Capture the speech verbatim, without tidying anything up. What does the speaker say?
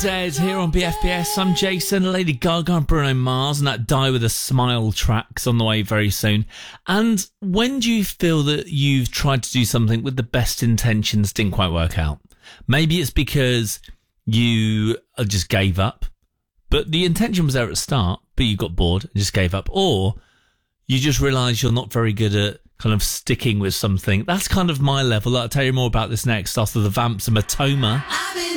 Dead here on B F B S. I'm Jason. Lady Gaga and Bruno Mars and that Die With A Smile track's on the way very soon. And when do you feel that you've tried to do something with the best intentions didn't quite work out? Maybe it's because you just gave up, but the intention was there at the start, but you got bored and just gave up. Or you just realise you're not very good at kind of sticking with something. That's kind of my level. I'll tell you more about this next after the Vamps and Matoma.